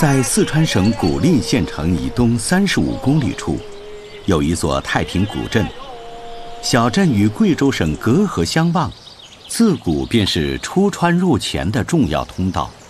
在四川省古蔺县城以东35公里处，有一座太平古镇。小镇与贵州省隔河相望，自古便是出川入黔的重要通道。